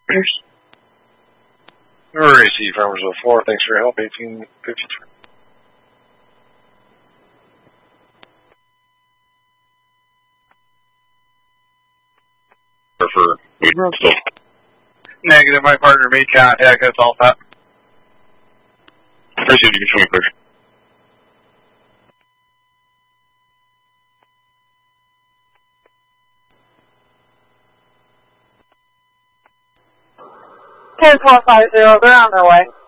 RAC Farmers 04, thanks for your help, 1853. For Negative, my partner made contact, that's all set. Appreciate you can show me clear. 10450, they're on their way.